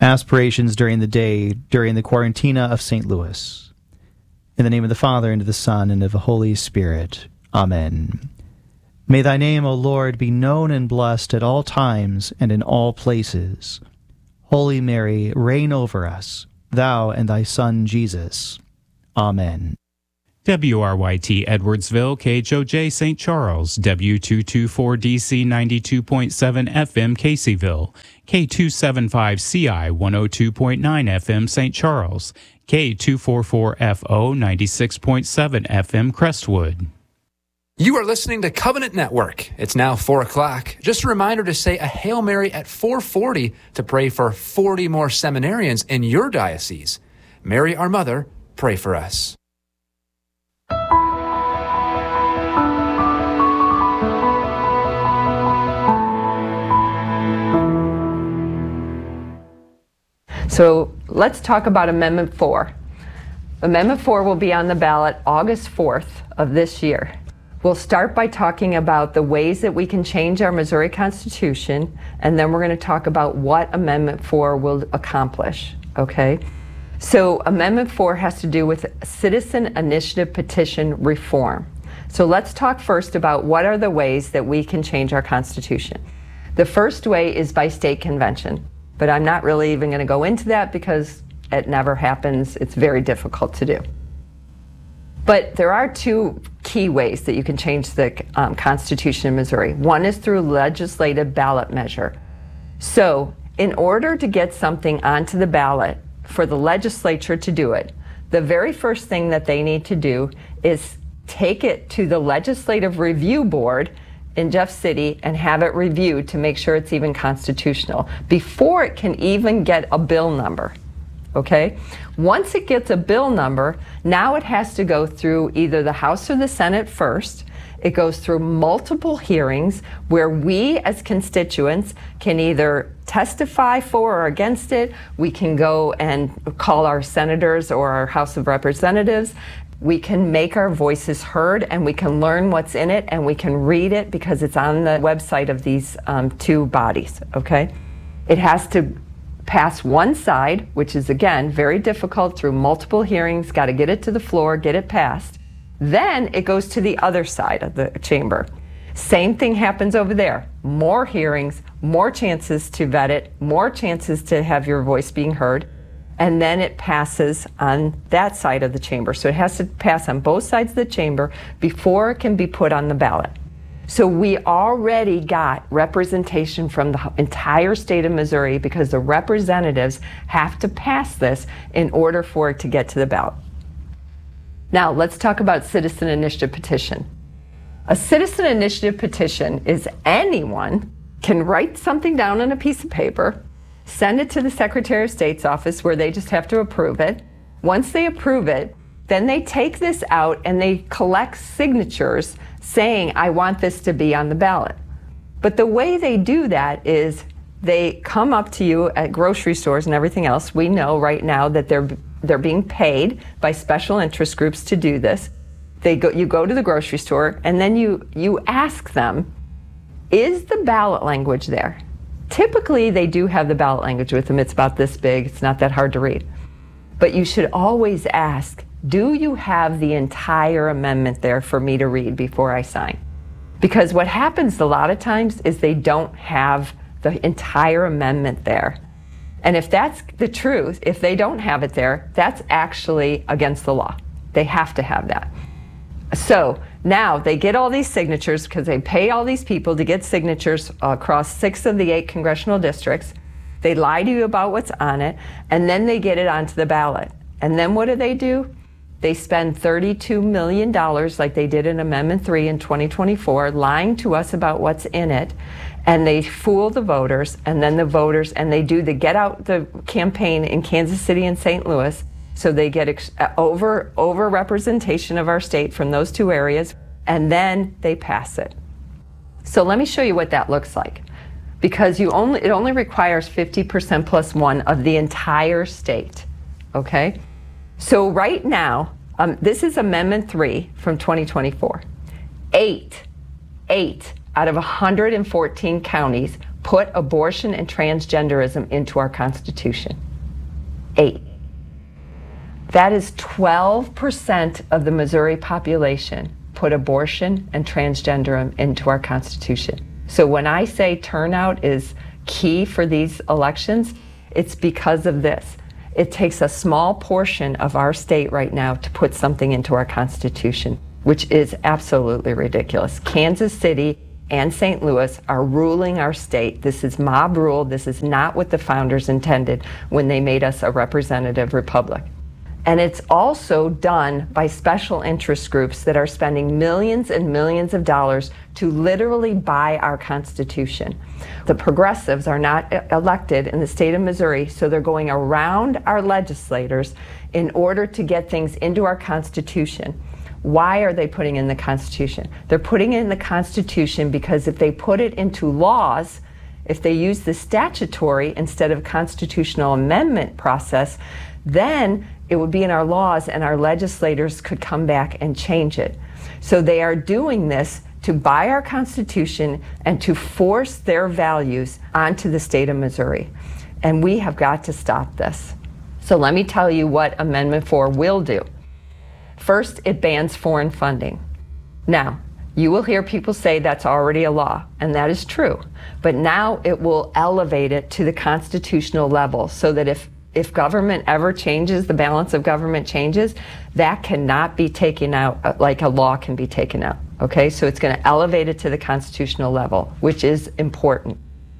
aspirations during the day during the Quarantina of St. Louis. In the name of the Father, and of the Son, and of the Holy Spirit. Amen. May thy name, O Lord, be known and blessed at all times and in all places. Holy Mary, reign over us, thou and thy Son Jesus. Amen. WRYT Edwardsville, KHOJ St. Charles, W224DC 92.7 FM Caseyville, K275CI 102.9 FM St. Charles, K244FO 96.7 FM Crestwood. You are listening to Covenant Network. It's now 4 o'clock. Just a reminder to say a Hail Mary at 4:40 to pray for 40 more seminarians in your diocese. Mary, our Mother, pray for us. So let's talk about Amendment 4. Amendment 4 will be on the ballot August 4th of this year. We'll start by talking about the ways that we can change our Missouri Constitution, and then we're going to talk about what Amendment 4 will accomplish, okay? So Amendment 4 has to do with citizen initiative petition reform. So let's talk first about what are the ways that we can change our Constitution. The first way is by state convention. But I'm not really even going to go into that because it never happens. It's very difficult to do. But there are two key ways that you can change the Constitution in Missouri. One is through legislative ballot measure. So in order to get something onto the ballot for the legislature to do it, the very first thing that they need to do is take it to the Legislative Review Board in Jeff City and have it reviewed to make sure it's even constitutional before it can even get a bill number, okay? Once it gets a bill number, now it has to go through either the House or the Senate first. It goes through multiple hearings where we as constituents can either testify for or against it. We can go and call our senators or our House of Representatives. We can make our voices heard, and we can learn what's in it, and we can read it because it's on the website of these two bodies, okay? It has to pass one side, which is, again, very difficult through multiple hearings, got to get it to the floor, get it passed. Then it goes to the other side of the chamber. Same thing happens over there. More hearings, more chances to vet it, more chances to have your voice being heard. And then it passes on that side of the chamber. So it has to pass on both sides of the chamber before it can be put on the ballot. So we already got representation from the entire state of Missouri because the representatives have to pass this in order for it to get to the ballot. Now let's talk about citizen initiative petition. A citizen initiative petition is anyone can write something down on a piece of paper, send it to the Secretary of State's office where they just have to approve it. Once they approve it, then they take this out and they collect signatures saying, I want this to be on the ballot. But the way they do that is they come up to you at grocery stores and everything else. We know right now that they're being paid by special interest groups to do this. You go to the grocery store and then you ask them, is the ballot language there? Typically, they do have the ballot language with them. It's about this big. It's not that hard to read. But you should always ask, do you have the entire amendment there for me to read before I sign? Because what happens a lot of times is they don't have the entire amendment there. And if that's the truth, if they don't have it there, that's actually against the law. They have to have that. So now they get all these signatures because they pay all these people to get signatures across 6 of the 8 congressional districts. They lie to you about what's on it, and then they get it onto the ballot. And then what do? They spend $32 million like they did in Amendment 3 in 2024, lying to us about what's in it, and they fool the voters, and then the voters, and they do the Get Out the campaign in Kansas City and St. Louis. So they get over representation of our state from those 2 areas, and then they pass it. So let me show you what that looks like. Because it only requires 50% plus 1 of the entire state, okay? So right now, this is Amendment 3 from 2024. 8 out of 114 counties put abortion and transgenderism into our Constitution. 8. That is 12% of the Missouri population put abortion and transgenderism into our Constitution. So when I say turnout is key for these elections, it's because of this. It takes a small portion of our state right now to put something into our Constitution, which is absolutely ridiculous. Kansas City and St. Louis are ruling our state. This is mob rule. This is not what the founders intended when they made us a representative republic. And it's also done by special interest groups that are spending millions and millions of dollars to literally buy our Constitution. The progressives are not elected in the state of Missouri, so they're going around our legislators in order to get things into our Constitution. Why are they putting in the Constitution? They're putting in the Constitution because if they put it into laws, if they use the statutory instead of constitutional amendment process, then it would be in our laws and our legislators could come back and change it. So they are doing this to buy our Constitution and to force their values onto the state of Missouri. And we have got to stop this. So let me tell you what Amendment 4 will do. First, it bans foreign funding. Now, you will hear people say that's already a law, and that is true. But now it will elevate it to the constitutional level so that if government ever changes, the balance of government changes, that cannot be taken out like a law can be taken out. Okay, so it's going to elevate it to the constitutional level, which is important.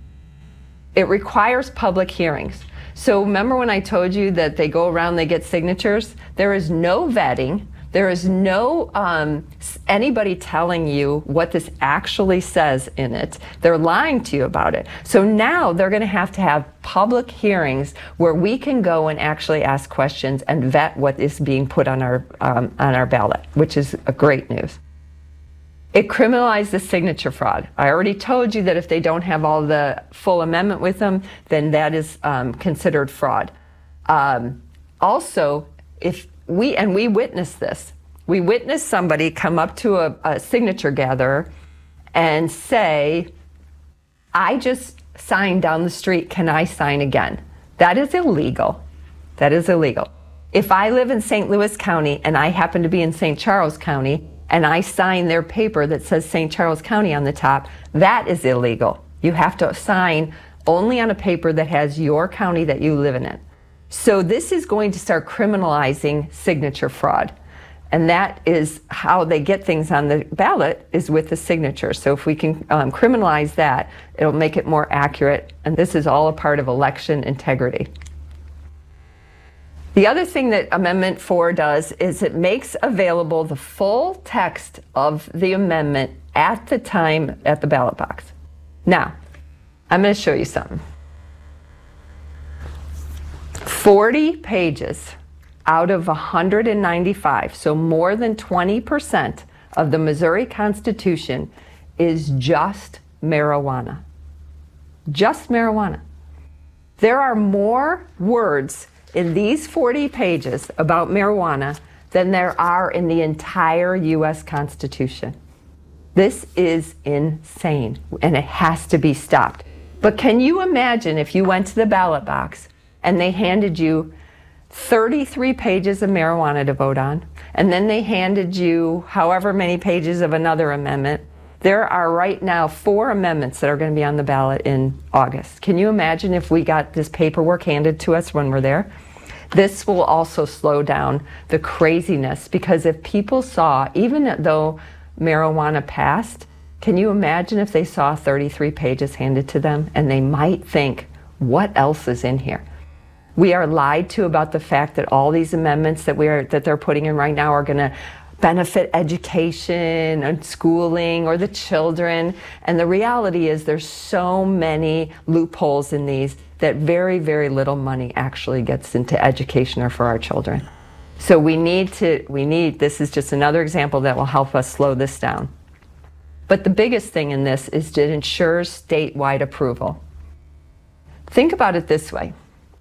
It requires public hearings. So remember when I told you that they go around, they get signatures? There is no vetting. There is no anybody telling you what this actually says in it. They're lying to you about it. So now they're going to have public hearings where we can go and actually ask questions and vet what is being put on our ballot, which is a great news. It criminalizes signature fraud. I already told you that if they don't have all the full amendment with them, then that is considered fraud. Also, if we witnessed this. We witnessed somebody come up to a signature gatherer and say, I just signed down the street, can I sign again? That is illegal. That is illegal. If I live in St. Louis County and I happen to be in St. Charles County and I sign their paper that says St. Charles County on the top, that is illegal. You have to sign only on a paper that has your county that you live in it. So this is going to start criminalizing signature fraud. And that is how they get things on the ballot, is with the signature. So if we can criminalize that, it'll make it more accurate. And this is all a part of election integrity. The other thing that Amendment 4 does is it makes available the full text of the amendment at the time at the ballot box. Now, I'm going to show you something. 40 pages out of 195, so more than 20% of the Missouri Constitution is just marijuana. Just marijuana. There are more words in these 40 pages about marijuana than there are in the entire U.S. Constitution. This is insane, and it has to be stopped. But can you imagine if you went to the ballot box and they handed you 33 pages of marijuana to vote on, and then they handed you however many pages of another amendment? There are right now 4 amendments that are going to be on the ballot in August. Can you imagine if we got this paperwork handed to us when we're there? This will also slow down the craziness, because if people saw, even though marijuana passed, can you imagine if they saw 33 pages handed to them and they might think, what else is in here? We are lied to about the fact that all these amendments that they're putting in right now are going to benefit education and schooling or the children. And the reality is there's so many loopholes in these that very, very little money actually gets into education or for our children. So this is just another example that will help us slow this down. But the biggest thing in this is to ensure statewide approval. Think about it this way.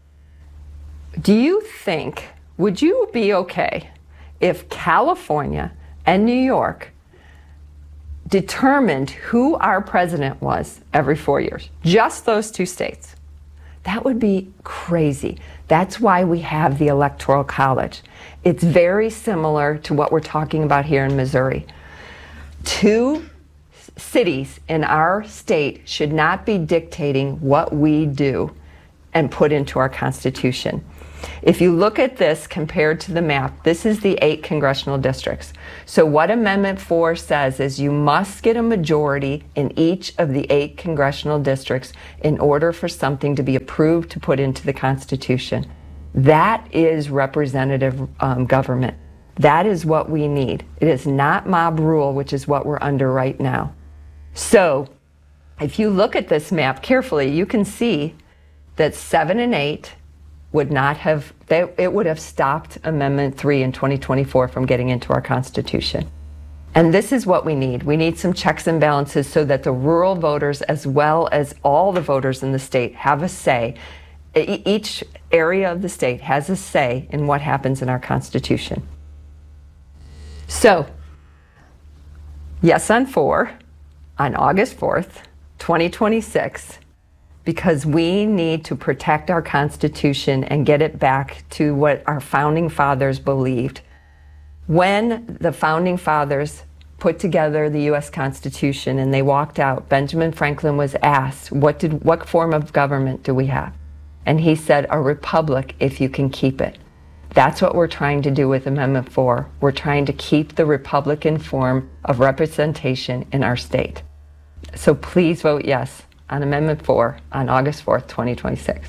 Would you be okay if California and New York determined who our president was every 4 years. Just those two states. That would be crazy. That's why we have the Electoral College. It's very similar to what we're talking about here in Missouri. 2 cities in our state should not be dictating what we do and put into our Constitution. If you look at this compared to the map, this is the 8 congressional districts. So what Amendment 4 says is you must get a majority in each of the 8 congressional districts in order for something to be approved to put into the Constitution. That is representative government. That is what we need. It is not mob rule, which is what we're under right now. So if you look at this map carefully, you can see that 7 and 8 would not have, it would have stopped Amendment 3 in 2024 from getting into our Constitution. And this is what we need. We need some checks and balances so that the rural voters, as well as all the voters in the state, have a say. Each area of the state has a say in what happens in our Constitution. So, yes on 4, on August 4th, 2026, because we need to protect our Constitution and get it back to what our founding fathers believed. When the founding fathers put together the U.S. Constitution and they walked out, Benjamin Franklin was asked, what form of government do we have? And he said, a republic if you can keep it. That's what we're trying to do with Amendment 4. We're trying to keep the Republican form of representation in our state. So please vote yes on Amendment 4 on August 4th, 2026.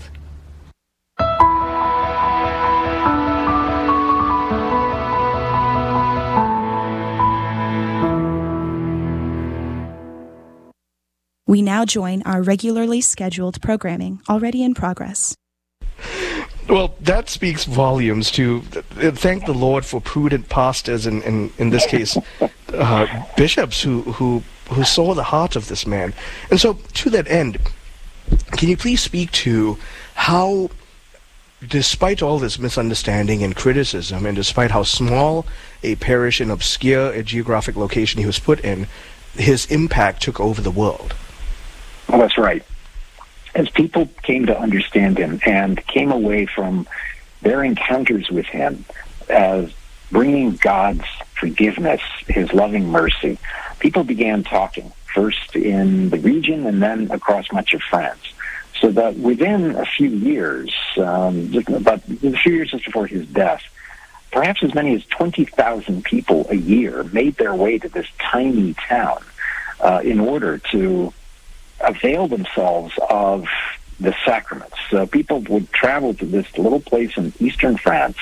We now join our regularly scheduled programming, already in progress. Well, that speaks volumes to thank the Lord for prudent pastors, and in this case, bishops who saw the heart of this man. And so, to that end, can you please speak to how, despite all this misunderstanding and criticism, and despite how small a parish and obscure a geographic location he was put in, his impact took over the world? Well, that's right. As people came to understand him and came away from their encounters with him as bringing God's forgiveness, his loving mercy, people began talking, first in the region and then across much of France. So that within a few years, about a few years just before his death, perhaps as many as 20,000 people a year made their way to this tiny town in order to avail themselves of the sacraments. People would travel to this little place in eastern France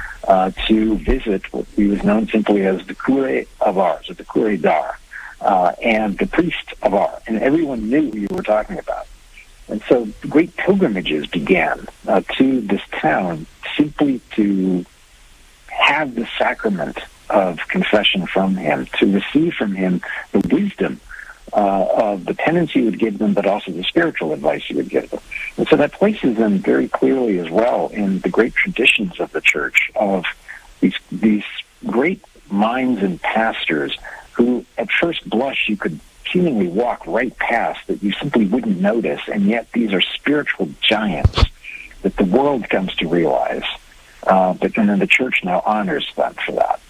to visit what was known simply as the Curé of Ars, or the Curé d'Ars, and the priest of Ars. And everyone knew who you were talking about. And so great pilgrimages began to this town simply to have the sacrament of confession from him, to receive from him the wisdom of the penance he would give them, but also the spiritual advice he would give them. And so that places them very clearly as well in the great traditions of the church, of these great minds and pastors who at first blush you could seemingly walk right past, that you simply wouldn't notice, and yet these are spiritual giants that the world comes to realize. And then the church now honors them for that.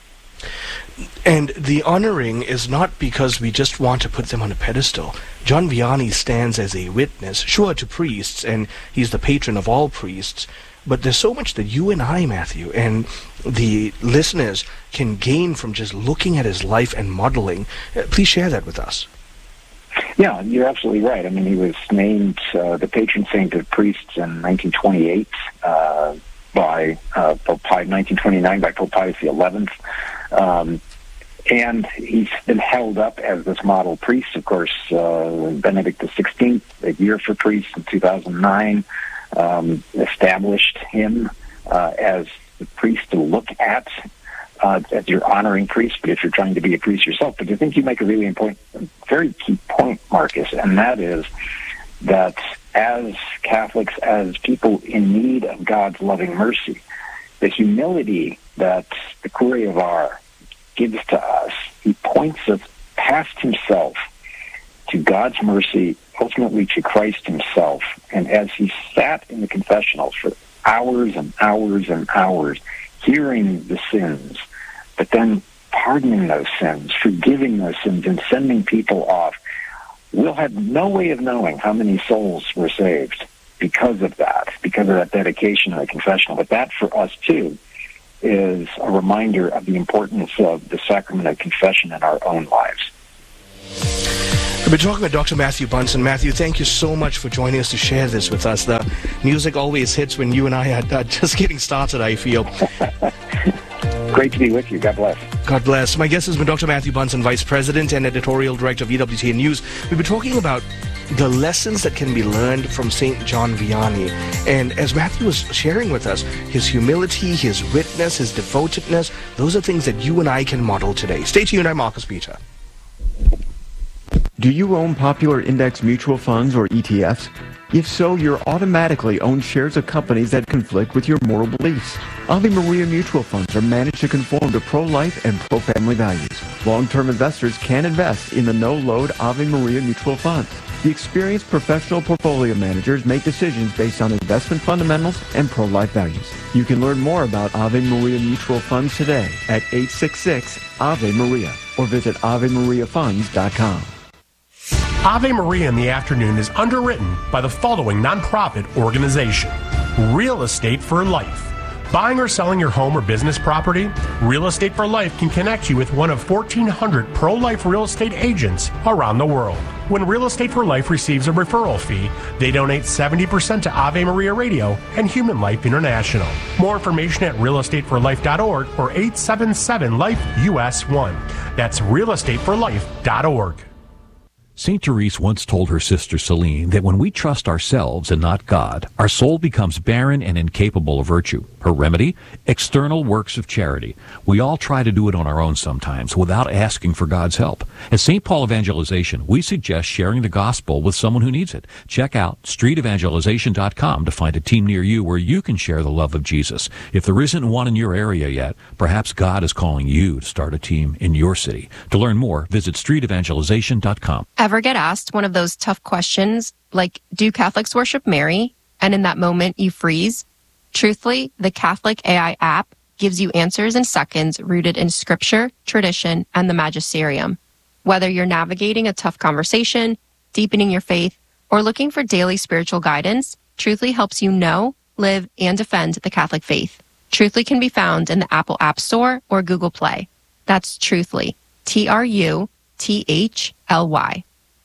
And the honoring is not because we just want to put them on a pedestal. John Vianney stands as a witness, sure, to priests, and he's the patron of all priests, but there's so much that you and I, Matthew, and the listeners can gain from just looking at his life and modeling. Please share that with us. Yeah, you're absolutely right. I mean, he was named the patron saint of priests in 1928 by Pope Pius, 1929 by Pope Pius XI. And he's been held up as this model priest. Of course, Benedict XVI, a year for priests in 2009, established him as the priest to look at as you're honoring priests, but if you're trying to be a priest yourself. But I think you make a really important, very key point, Marcus, and that is that as Catholics, as people in need of God's loving mercy, the humility that the Curé of Ars gives to us, he points us cast himself to God's mercy, ultimately to Christ himself. And as he sat in the confessionals for hours and hours and hours, hearing the sins, but then pardoning those sins, forgiving those sins, and sending people off, we'll have no way of knowing how many souls were saved because of that dedication of the confessional. But that, for us, too, is a reminder of the importance of the sacrament of confession in our own lives. We've been talking with Dr. Matthew Bunson. Matthew, thank you so much for joining us to share this with us. The music always hits when you and I are just getting started, I feel. Great to be with you. God bless. God bless. My guest has been Dr. Matthew Bunson, Vice President and Editorial Director of EWTN News. We've been talking about the lessons that can be learned from St. John Vianney. And as Matthew was sharing with us, his humility, his witness, his devotedness, those are things that you and I can model today. Stay tuned. I'm Marcus Peter. Do you own popular index mutual funds or ETFs? If so, you're automatically own shares of companies that conflict with your moral beliefs. Ave Maria mutual funds are managed to conform to pro-life and pro-family values. Long-term investors can invest in the no-load Ave Maria mutual funds. The experienced professional portfolio managers make decisions based on investment fundamentals and pro-life values. You can learn more about Ave Maria mutual funds today at 866-AVE-MARIA or visit AveMariaFunds.com. Ave Maria in the Afternoon is underwritten by the following nonprofit organization: Real Estate for Life. Buying or selling your home or business property? Real Estate for Life can connect you with one of 1,400 pro-life real estate agents around the world. When Real Estate for Life receives a referral fee, they donate 70% to Ave Maria Radio and Human Life International. More information at realestateforlife.org or 877-LIFE-US1. That's realestateforlife.org. St. Therese once told her sister Celine that when we trust ourselves and not God, our soul becomes barren and incapable of virtue. Her remedy? External works of charity. We all try to do it on our own sometimes without asking for God's help. At St. Paul Evangelization, we suggest sharing the gospel with someone who needs it. Check out streetevangelization.com to find a team near you where you can share the love of Jesus. If there isn't one in your area yet, perhaps God is calling you to start a team in your city. To learn more, visit streetevangelization.com. Ever get asked one of those tough questions like, do Catholics worship Mary? And in that moment you freeze? Truthfully, the Catholic AI app gives you answers in seconds rooted in scripture, tradition, and the magisterium. Whether you're navigating a tough conversation, deepening your faith, or looking for daily spiritual guidance, Truthfully helps you know, live, and defend the Catholic faith. Truthfully can be found in the Apple App Store or Google Play. That's Truthfully. TRUTHLY.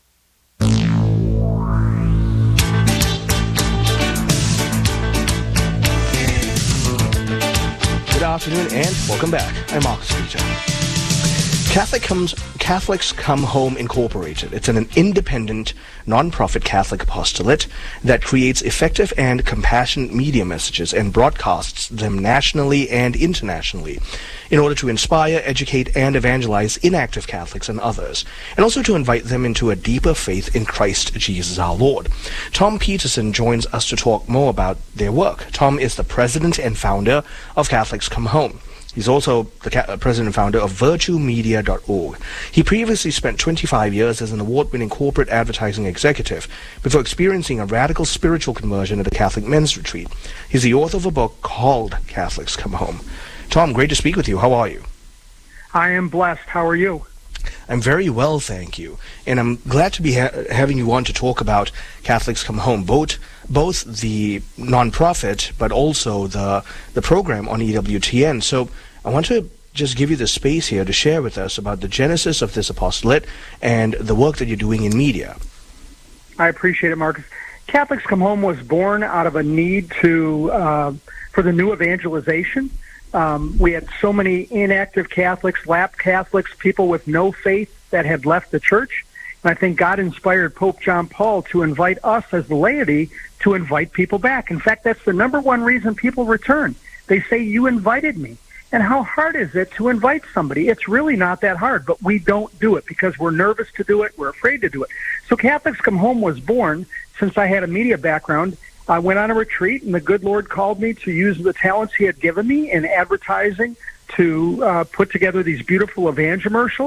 Good afternoon and welcome back. I'm Marcus Peter. Catholics Come Home Incorporated. It's an independent, non-profit Catholic apostolate that creates effective and compassionate media messages and broadcasts them nationally and internationally in order to inspire, educate, and evangelize inactive Catholics and others, and also to invite them into a deeper faith in Christ Jesus our Lord. Tom Peterson joins us to talk more about their work. Tom is the president and founder of Catholics Come Home. He's also the president and founder of virtuemedia.org. He previously spent 25 years as an award-winning corporate advertising executive before experiencing a radical spiritual conversion at a Catholic men's retreat. He's the author of a book called Catholics Come Home. Tom, great to speak with you. How are you? I am blessed. How are you? I'm very well, thank you. And I'm glad to be having you on to talk about Catholics Come Home, both the nonprofit, but also the program on EWTN. So I want to just give you the space here to share with us about the genesis of this apostolate and the work that you're doing in media. I appreciate it, Marcus. Catholics Come Home was born out of a need for the new evangelization. We had so many inactive Catholics, lapsed Catholics, people with no faith that had left the church. And I think God inspired Pope John Paul to invite us as the laity to invite people back. In fact, that's the number one reason people return. They say, you invited me. And how hard is it to invite somebody? It's really not that hard, but we don't do it because we're nervous to do it. We're afraid to do it. So Catholics Come Home was born since I had a media background. I went on a retreat, and the good Lord called me to use the talents he had given me in advertising to put together these beautiful evangelicals.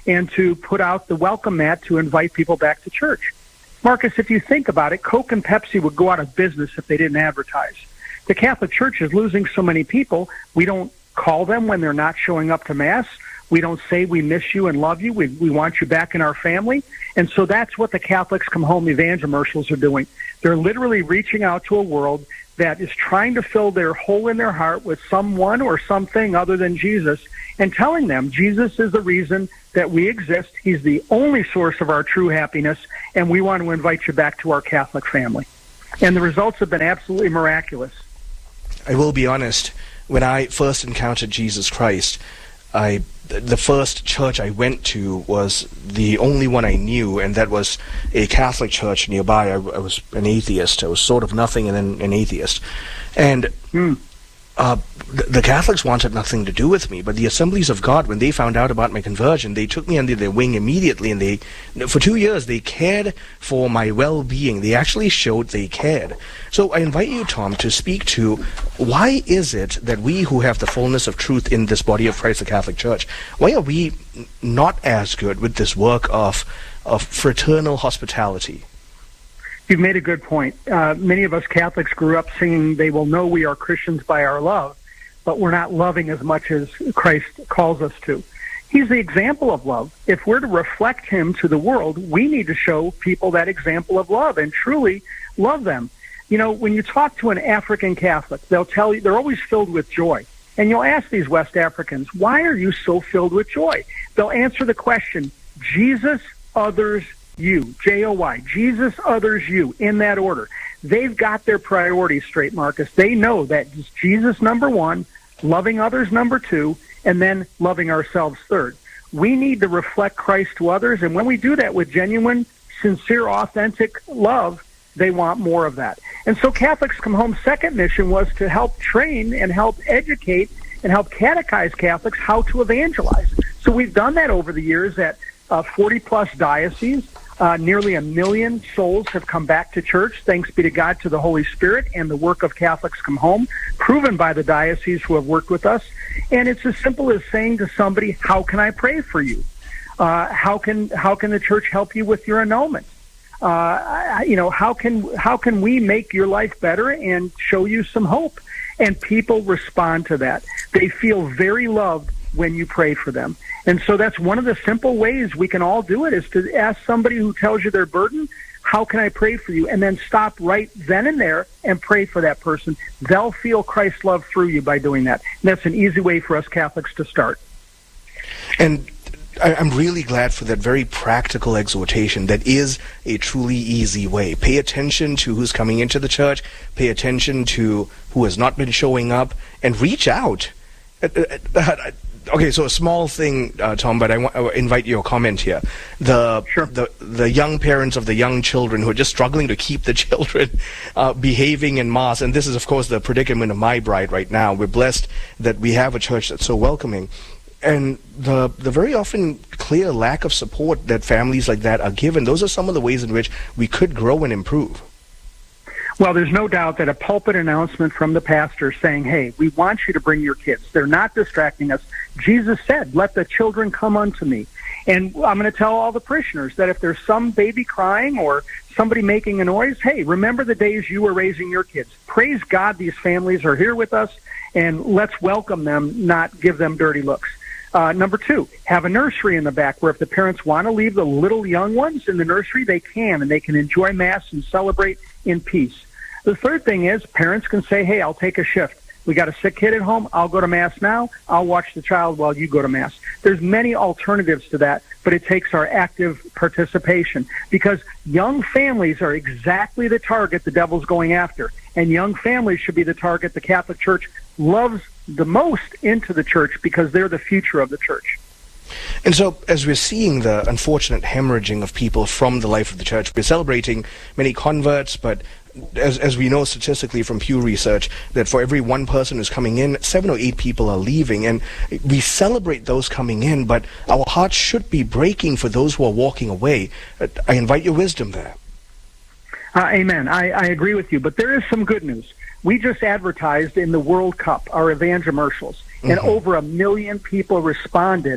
and to put out the welcome mat to invite people back to church. Marcus, if you think about it, Coke and Pepsi would go out of business if they didn't advertise. The Catholic Church is losing so many people. We don't call them when they're not showing up to Mass. We don't say we miss you and love you. We want you back in our family. And so that's what the Catholics Come Home evangelicals are doing. They're literally reaching out to a world that is trying to fill their hole in their heart with someone or something other than Jesus, and telling them Jesus is the reason that we exist. He's the only source of our true happiness, and we want to invite you back to our Catholic family. And the results have been absolutely miraculous. I will be honest, when I first encountered Jesus Christ, the first church I went to was the only one I knew, and that was a Catholic church nearby. I was an atheist. I was sort of nothing and then an atheist. And the Catholics wanted nothing to do with me, but the Assemblies of God, when they found out about my conversion, they took me under their wing immediately, and for 2 years, they cared for my well-being. They actually showed they cared. So I invite you, Tom, to speak to why is it that we who have the fullness of truth in this body of Christ, the Catholic Church, why are we not as good with this work of fraternal hospitality? You've made a good point. Many of us Catholics grew up singing, "They will know we are Christians by our love," but we're not loving as much as Christ calls us to. He's the example of love. If we're to reflect him to the world, we need to show people that example of love and truly love them. You know, when you talk to an African Catholic, they'll tell you they're always filled with joy. And you'll ask these West Africans, why are you so filled with joy? They'll answer the question, Jesus, others, you, J-O-Y, Jesus, others, you, in that order. They've got their priorities straight, Marcus. They know that it's Jesus number one, loving others number two, and then loving ourselves third. We need to reflect Christ to others, and when we do that with genuine, sincere, authentic love, they want more of that. And so Catholics Come Home's second mission was to help train and help educate and help catechize Catholics how to evangelize. So we've done that over the years at 40-plus dioceses. Nearly 1 million souls have come back to church, thanks be to God, to the Holy Spirit and the work of Catholics Come Home, proven by the dioceses who have worked with us. And it's as simple as saying to somebody, how can I pray for you? How can the church help you with your annulment? How can we make your life better and show you some hope? And people respond to that. They feel very loved when you pray for them. And so that's one of the simple ways we can all do it, is to ask somebody who tells you their burden, how can I pray for you? And then stop right then and there and pray for that person. They'll feel Christ's love through you by doing that. And that's an easy way for us Catholics to start. And I'm really glad for that very practical exhortation that is a truly easy way. Pay attention to who's coming into the church, pay attention to who has not been showing up, and reach out. Okay, so a small thing, Tom, but I invite your comment here. The young parents of the young children who are just struggling to keep the children behaving in Mass, and this is, of course, the predicament of my bride right now. We're blessed that we have a church that's so welcoming. And the very often clear lack of support that families like that are given, those are some of the ways in which we could grow and improve. Well, there's no doubt that a pulpit announcement from the pastor saying, hey, we want you to bring your kids. They're not distracting us. Jesus said, let the children come unto me. And I'm going to tell all the parishioners that if there's some baby crying or somebody making a noise, hey, remember the days you were raising your kids. Praise God, these families are here with us, and let's welcome them, not give them dirty looks. Number two, have a nursery in the back where if the parents want to leave the little young ones in the nursery, they can, and they can enjoy Mass and celebrate in peace. The third thing is parents can say, hey, I'll take a shift. We got a sick kid at home. I'll go to Mass now. I'll watch the child while you go to Mass. There's many alternatives to that, but it takes our active participation, because young families are exactly the target the devil's going after, and young families should be the target the Catholic Church loves the most into the church, because they're the future of the church. And so, as we're seeing the unfortunate hemorrhaging of people from the life of the church, we're celebrating many converts, but as we know statistically from Pew Research, that for every one person who's coming in, 7 or 8 people are leaving. And we celebrate those coming in, but our hearts should be breaking for those who are walking away. I invite your wisdom there. Amen. I agree with you, but there is some good news. We just advertised in the World Cup, our evangelicals, and over 1 million people responded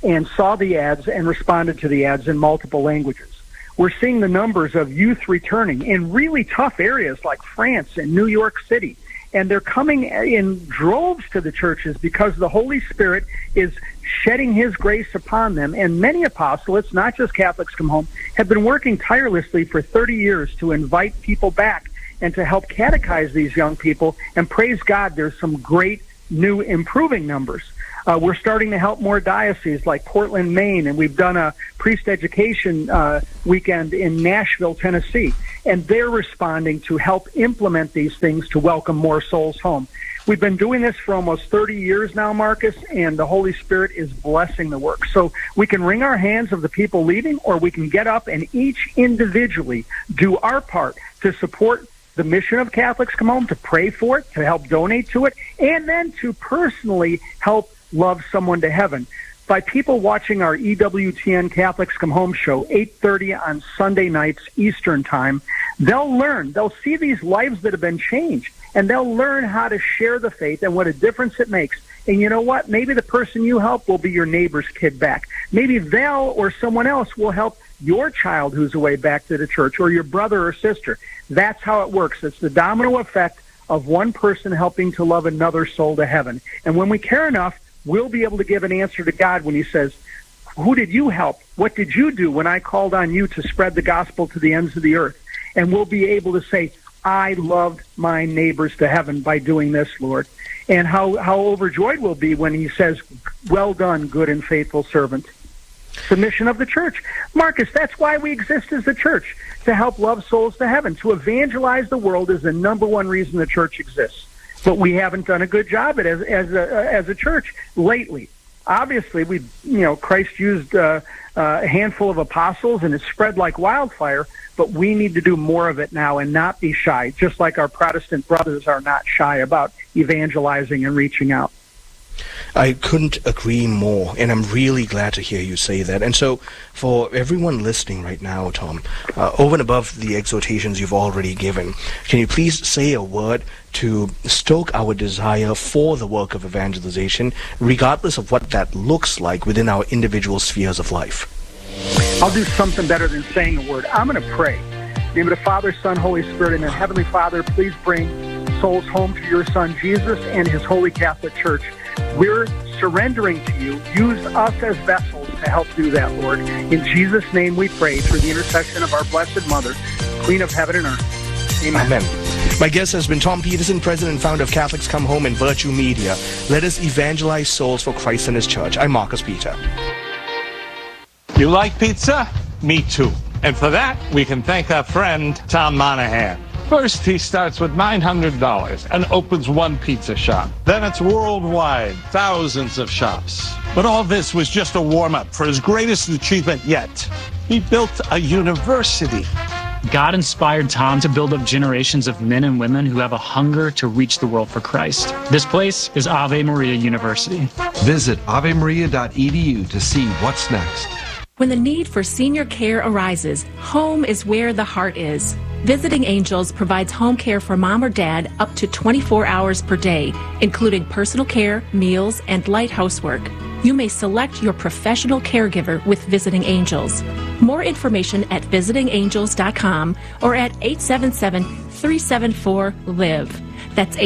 and saw the ads and responded to the ads in multiple languages. We're seeing the numbers of youth returning in really tough areas like France and New York City. And they're coming in droves to the churches because the Holy Spirit is shedding His grace upon them. And many apostolates, not just Catholics Come Home, have been working tirelessly for 30 years to invite people back and to help catechize these young people. And praise God, there's some great new improving numbers. We're starting to help more dioceses like Portland, Maine, and we've done a priest education weekend in Nashville, Tennessee. And they're responding to help implement these things to welcome more souls home. We've been doing this for almost 30 years now, Marcus, and the Holy Spirit is blessing the work. So we can wring our hands of the people leaving, or we can get up and each individually do our part to support the mission of Catholics Come Home, to pray for it, to help donate to it, and then to personally help love someone to heaven. By people watching our EWTN Catholics Come Home show, 8:30 on Sunday nights Eastern Time, they'll learn. They'll see these lives that have been changed, and they'll learn how to share the faith and what a difference it makes. And you know what? Maybe the person you help will be your neighbor's kid back. Maybe they'll or someone else will help your child who's away back to the church, or your brother or sister. That's how it works. It's the domino effect of one person helping to love another soul to heaven. And when we care enough, we'll be able to give an answer to God when He says, who did you help? What did you do when I called on you to spread the gospel to the ends of the earth? And we'll be able to say, I loved my neighbors to heaven by doing this, Lord. And how overjoyed we'll be when He says, well done, good and faithful servant. The mission of the church. Marcus, that's why we exist as the church, to help love souls to heaven. To evangelize the world is the number one reason the church exists. But we haven't done a good job at it as a church lately. Obviously, Christ used a handful of apostles, and it spread like wildfire. But we need to do more of it now and not be shy, just like our Protestant brothers are not shy about evangelizing and reaching out. I couldn't agree more, and I'm really glad to hear you say that. And so, for everyone listening right now, Tom, over and above the exhortations you've already given, can you please say a word to stoke our desire for the work of evangelization, regardless of what that looks like within our individual spheres of life? I'll do something better than saying a word. I'm going to pray. In the name of the Father, Son, Holy Spirit, and Heavenly Father, please bring souls home to your Son, Jesus, and His Holy Catholic Church. We're surrendering to you. Use us as vessels to help do that, Lord. In Jesus' name we pray, through the intercession of our Blessed Mother, Queen of Heaven and Earth. Amen. Amen. My guest has been Tom Peterson, President and Founder of Catholics Come Home and Virtue Media. Let us evangelize souls for Christ and His Church. I'm Marcus Peter. You like pizza? Me too. And for that, we can thank our friend, Tom Monahan. First, he starts with $900 and opens one pizza shop. Then it's worldwide, thousands of shops. But all this was just a warm-up for his greatest achievement yet. He built a university. God inspired Tom to build up generations of men and women who have a hunger to reach the world for Christ. This place is Ave Maria University. Visit avemaria.edu to see what's next. When the need for senior care arises, home is where the heart is. Visiting Angels provides home care for mom or dad up to 24 hours per day, including personal care, meals, and light housework. You may select your professional caregiver with Visiting Angels. More information at visitingangels.com or at 877-374-LIVE. That's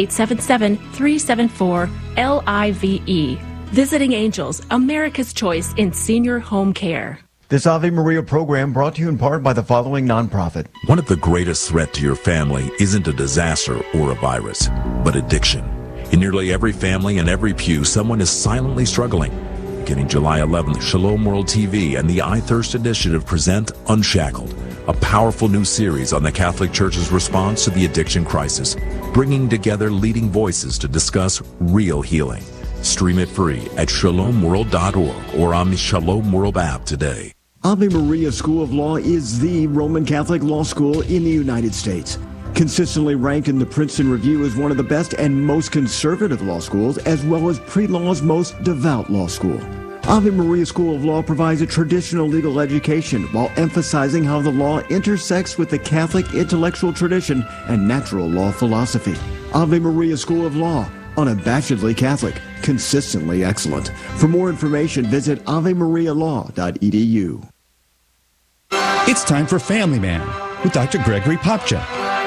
877-374-LIVE. Visiting Angels, America's choice in senior home care. This Ave Maria program brought to you in part by the following nonprofit. One of the greatest threats to your family isn't a disaster or a virus, but addiction. In nearly every family and every pew, someone is silently struggling. Beginning July 11th, Shalom World TV and the I Thirst Initiative present Unshackled, a powerful new series on the Catholic Church's response to the addiction crisis, bringing together leading voices to discuss real healing. Stream it free at shalomworld.org or on the Shalom World app today. Ave Maria School of Law is the Roman Catholic law school in the United States. Consistently ranked in the Princeton Review as one of the best and most conservative law schools, as well as pre-law's most devout law school. Ave Maria School of Law provides a traditional legal education while emphasizing how the law intersects with the Catholic intellectual tradition and natural law philosophy. Ave Maria School of Law, unabashedly Catholic. consistently excellent. For more information, visit avemarialaw.edu. It's time for Family Man with Dr. Gregory Popcak.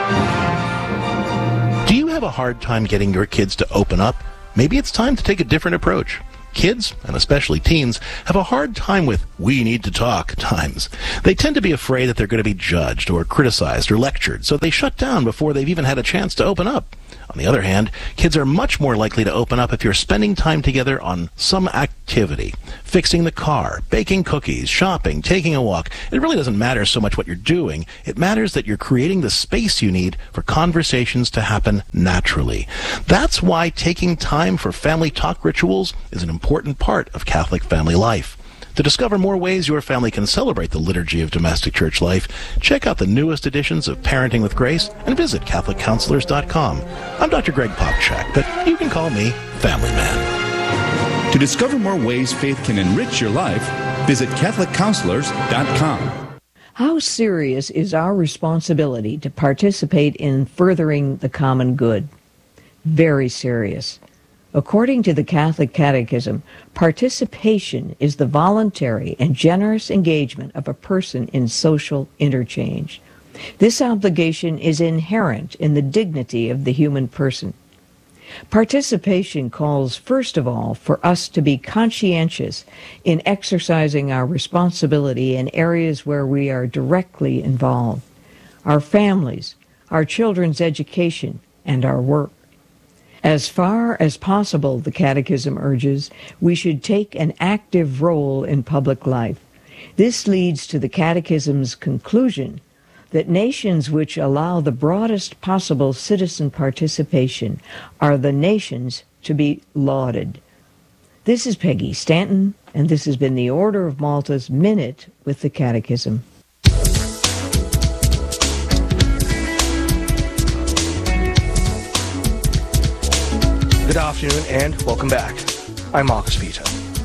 Do you have a hard time getting your kids to open up? Maybe it's time to take a different approach. Kids, and especially teens, have a hard time with "we need to talk" times. They tend to be afraid that they're going to be judged or criticized or lectured, so they shut down before they've even had a chance to open up. On the other hand, kids are much more likely to open up if you're spending time together on some activity. Fixing the car, baking cookies, shopping, taking a walk. It really doesn't matter so much what you're doing. It matters that you're creating the space you need for conversations to happen naturally. That's why taking time for family talk rituals is an important part of Catholic family life. To discover more ways your family can celebrate the liturgy of domestic church life, check out the newest editions of Parenting with Grace and visit CatholicCounselors.com. I'm Dr. Greg Popcak, but you can call me Family Man. To discover more ways faith can enrich your life, visit CatholicCounselors.com. How serious is our responsibility to participate in furthering the common good? Very serious. According to the Catholic Catechism, participation is the voluntary and generous engagement of a person in social interchange. This obligation is inherent in the dignity of the human person. Participation calls, first of all, for us to be conscientious in exercising our responsibility in areas where we are directly involved: our families, our children's education, and our work. As far as possible, the Catechism urges, we should take an active role in public life. This leads to the Catechism's conclusion that nations which allow the broadest possible citizen participation are the nations to be lauded. This is Peggy Stanton, and this has been the Order of Malta's Minute with the Catechism. Good afternoon and welcome back. I'm Marcus Peter.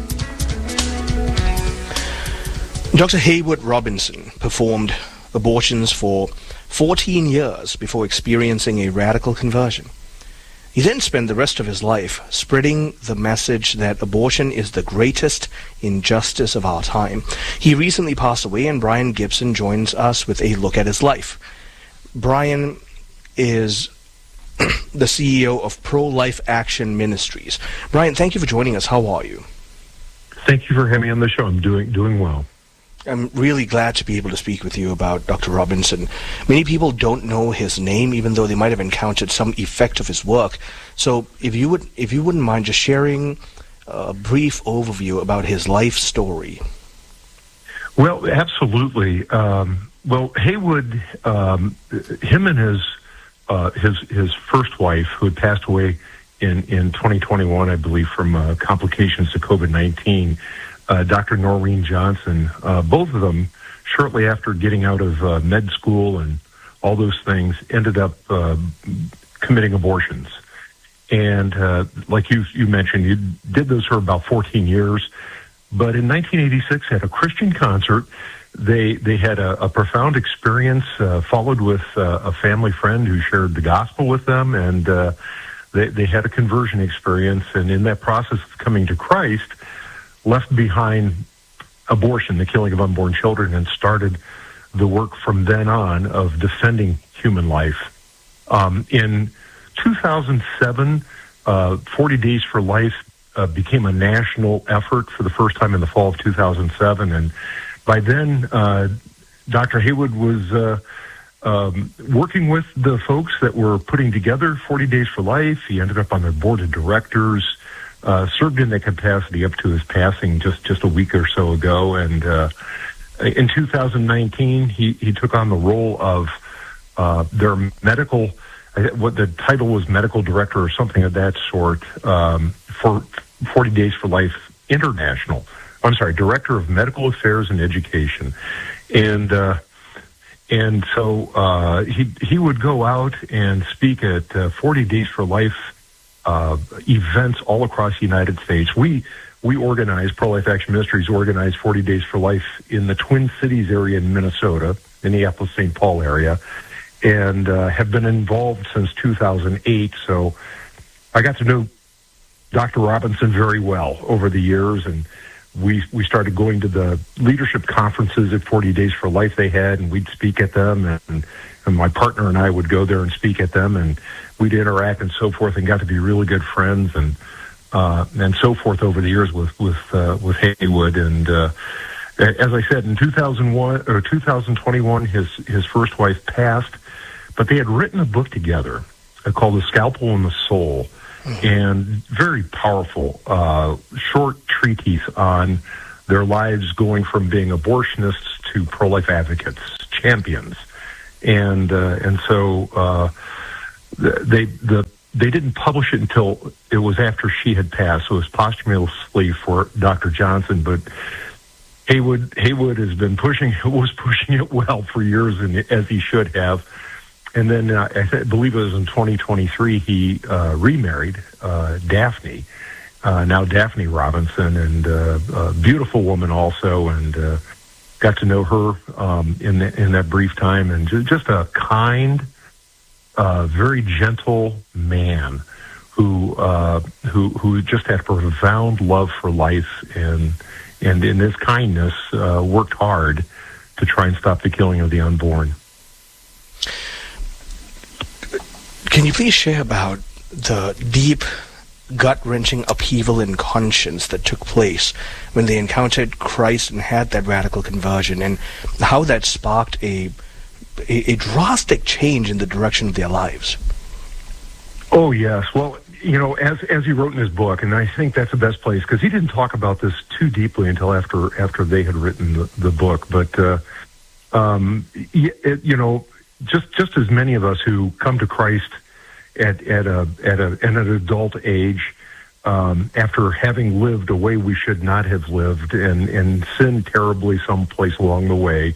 Dr. Haywood Robinson performed abortions for 14 years before experiencing a radical conversion. He then spent the rest of his life spreading the message that abortion is the greatest injustice of our time. He recently passed away, and Brian Gibson joins us with a look at his life. Brian is the CEO of Pro-Life Action Ministries. Brian, thank you for joining us. How are you? Thank you for having me on the show. I'm doing well. I'm really glad to be able to speak with you about Dr. Robinson. Many people don't know his name, even though they might have encountered some effect of his work. So if you wouldn't mind just sharing a brief overview about his life story. Well, absolutely. Well, Haywood, him and his first wife, who had passed away in 2021, I believe, from complications to COVID-19, Dr. Noreen Johnson, both of them, shortly after getting out of med school and all those things, ended up committing abortions. And like you mentioned, you did those for about 14 years. But in 1986, at a Christian concert, they had a profound experience, followed with a family friend who shared the gospel with them, and they had a conversion experience. And in that process of coming to Christ, left behind abortion, the killing of unborn children, and started the work from then on of defending human life. In 2007, 40 Days for Life became a national effort for the first time in the fall of 2007, and by then, Dr. Haywood was working with the folks that were putting together 40 Days for Life. He ended up on their board of directors, served in that capacity up to his passing just a week or so ago. And in 2019, he took on the role of their medical, what the title was, medical director or something of that sort, for 40 Days for Life International. I'm sorry, Director of Medical Affairs and Education. And so he would go out and speak at 40 Days for Life events all across the United States. We organize, Pro-Life Action Ministries organize 40 Days for Life in the Twin Cities area in Minnesota, Minneapolis, St. Paul area, and have been involved since 2008. So I got to know Dr. Robinson very well over the years, and we started going to the leadership conferences at 40 Days for Life they had, and we'd speak at them, and my partner and I would go there and speak at them, and we'd interact and so forth, and got to be really good friends and so forth over the years with Haywood. And as I said, in 2021, his first wife passed, but they had written a book together called The Scalpel and the Soul, and very powerful, short treatise on their lives going from being abortionists to pro-life advocates, champions. And so they didn't publish it until it was after she had passed, so it was posthumously for Dr. Johnson, but Haywood has been pushing it well for years, and as he should have. And then I believe it was in 2023 he remarried Daphne, now Daphne Robinson, and a beautiful woman also, and got to know her in that brief time, and just a kind, very gentle man who just had profound love for life, and in his kindness worked hard to try and stop the killing of the unborn. Can you please share about the deep, gut-wrenching upheaval in conscience that took place when they encountered Christ and had that radical conversion, and how that sparked a drastic change in the direction of their lives? Oh, yes. Well, as he wrote in his book, and I think that's the best place, because he didn't talk about this too deeply until after they had written the book. But, just as many of us who come to Christ at an adult age, after having lived a way we should not have lived and sinned terribly someplace along the way,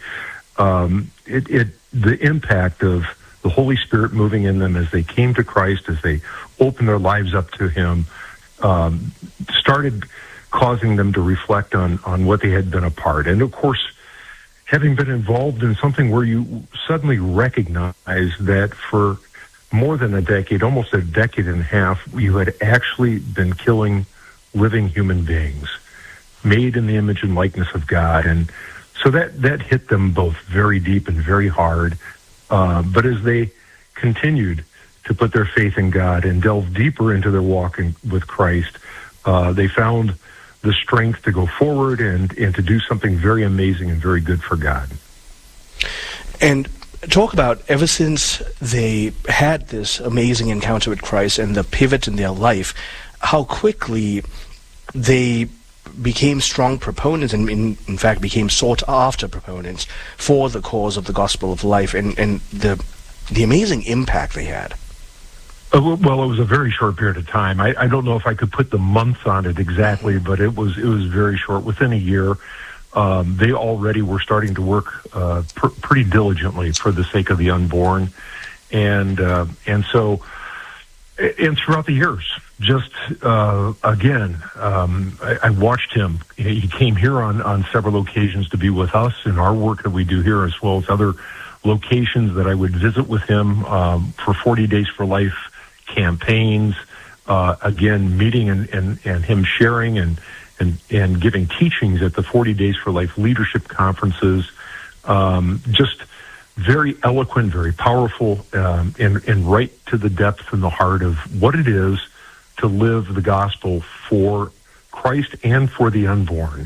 the impact of the Holy Spirit moving in them as they came to Christ, as they opened their lives up to Him, started causing them to reflect on what they had been a part. And of course, having been involved in something where you suddenly recognize that for more than a decade, almost a decade and a half, you had actually been killing living human beings, made in the image and likeness of God. And so that hit them both very deep and very hard. But as they continued to put their faith in God and delve deeper into their walk with Christ, they found the strength to go forward and to do something very amazing and very good for God. And talk about, ever since they had this amazing encounter with Christ and the pivot in their life, how quickly they became strong proponents and in fact became sought after proponents for the cause of the gospel of life, and the amazing impact they had. Well, it was a very short period of time. I don't know if I could put the months on it exactly, but it was very short. Within a year, they already were starting to work pretty diligently for the sake of the unborn, and so throughout the years, just again, I watched him. He came here on several occasions to be with us in our work that we do here, as well as other locations that I would visit with him for 40 Days for Life campaigns, again, meeting and him sharing and giving teachings at the 40 Days for Life leadership conferences. Just very eloquent, very powerful, and right to the depth and the heart of what it is to live the gospel for Christ and for the unborn.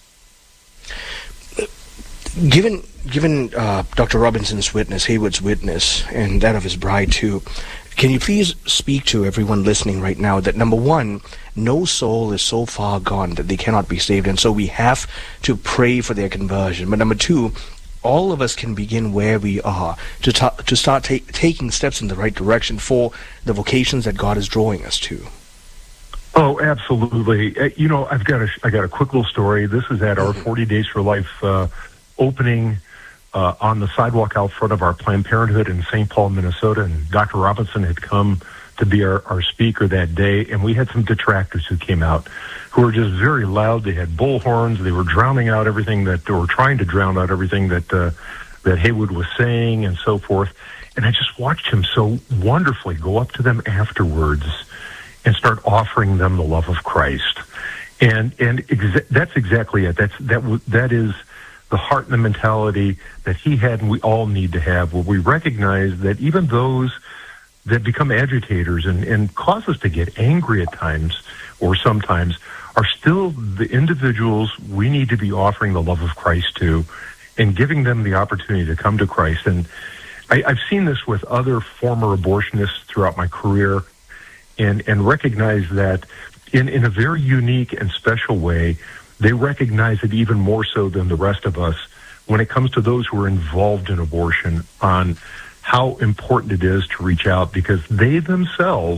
Given Dr. Robinson's witness, Haywood's witness, and that of his bride too, can you please speak to everyone listening right now that, number one, no soul is so far gone that they cannot be saved, and so we have to pray for their conversion. But number two, all of us can begin where we are to start taking steps in the right direction for the vocations that God is drawing us to. Oh, absolutely. I've got a quick little story. This is at our 40 Days for Life opening on the sidewalk out front of our Planned Parenthood in St. Paul, Minnesota, and Dr. Robinson had come to be our speaker that day, and we had some detractors who came out who were just very loud. They had bullhorns. They were drowning out everything trying to drown out everything that Haywood was saying and so forth. And I just watched him so wonderfully go up to them afterwards and start offering them the love of Christ. And that's exactly it. That is the heart and the mentality that he had, and we all need to have, where we recognize that even those that become agitators and cause us to get angry at times or sometimes are still the individuals we need to be offering the love of Christ to and giving them the opportunity to come to Christ. And I've seen this with other former abortionists throughout my career and recognize that in a very unique and special way, they recognize it even more so than the rest of us when it comes to those who are involved in abortion on how important it is to reach out, because they themselves